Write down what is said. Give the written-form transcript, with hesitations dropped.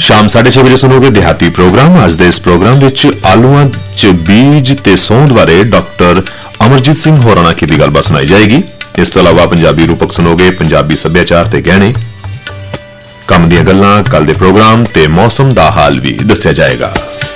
शाम 6:30 बजे सुनोगे देहाती प्रोग्राम। अज दे इस प्रोग्राम विच आलूआं च बीज ते सौंध बारे डॉक्टर अमरजीत सिंह होरां की गलबात सुनाई जाएगी। इस तो अलावा पंजाबी रूपक सुनोगे, पंजाबी सभ्याचार ते गहने, काम दीआं गल्लां, कल दे प्रोग्राम ते मौसम दा हाल भी दस्सिया जाएगा।